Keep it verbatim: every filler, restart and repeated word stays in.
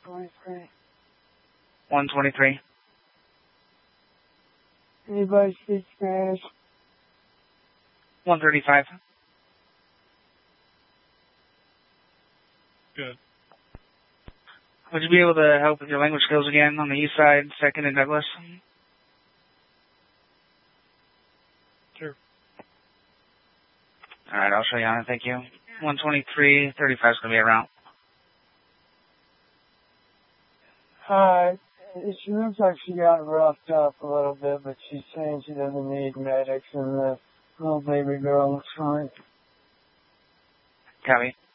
twenty-three. one twenty-three. Anybody speak Spanish? one thirty-five. Good. Would you be able to help with your language skills again on the east side, second and Douglas? Sure. All right, I'll show you on it. Thank you. one twenty-three, thirty-five is going to be around. Hi. She looks like she got roughed up a little bit, but she's saying she doesn't need medics, and the little baby girl looks fine. Copy.